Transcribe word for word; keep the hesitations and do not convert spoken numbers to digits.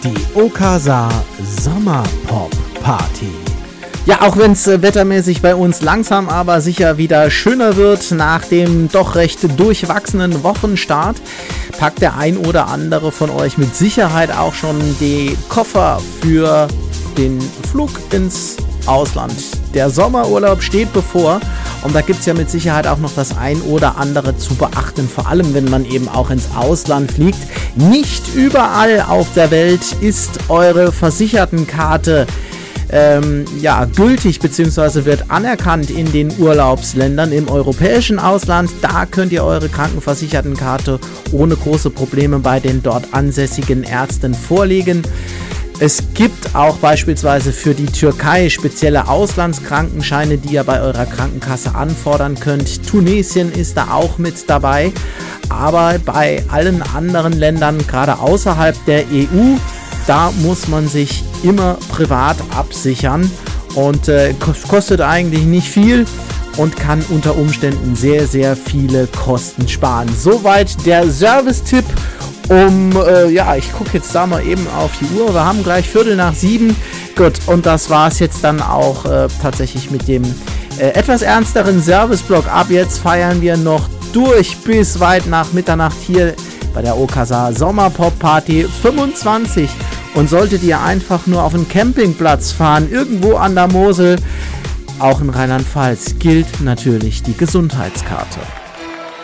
Die Okasa Sommerpop Party. Ja, auch wenn es äh, wettermäßig bei uns langsam aber sicher wieder schöner wird nach dem doch recht durchwachsenen Wochenstart, packt der ein oder andere von euch mit Sicherheit auch schon die Koffer für den Flug ins Ausland. Der Sommerurlaub steht bevor und da gibt es ja mit Sicherheit auch noch das ein oder andere zu beachten, vor allem wenn man eben auch ins Ausland fliegt. Nicht überall auf der Welt ist eure Versichertenkarte Ähm, ja, gültig bzw. wird anerkannt in den Urlaubsländern im europäischen Ausland. Da könnt ihr eure Krankenversichertenkarte ohne große Probleme bei den dort ansässigen Ärzten vorlegen. Es gibt auch beispielsweise für die Türkei spezielle Auslandskrankenscheine, die ihr bei eurer Krankenkasse anfordern könnt. Tunesien ist da auch mit dabei, aber bei allen anderen Ländern, gerade außerhalb der E U, da muss man sich immer privat absichern und äh, kostet eigentlich nicht viel und kann unter Umständen sehr, sehr viele Kosten sparen. Soweit der Service-Tipp. Um, äh, ja, ich gucke jetzt da mal eben auf die Uhr. Wir haben gleich Viertel nach sieben. Gut, und das war es jetzt dann auch äh, tatsächlich mit dem äh, etwas ernsteren Service-Block. Ab jetzt feiern wir noch durch bis weit nach Mitternacht hier bei der Okasa Sommerpop Party fünfundzwanzig. Und solltet ihr einfach nur auf einen Campingplatz fahren, irgendwo an der Mosel, auch in Rheinland-Pfalz, gilt natürlich die Gesundheitskarte.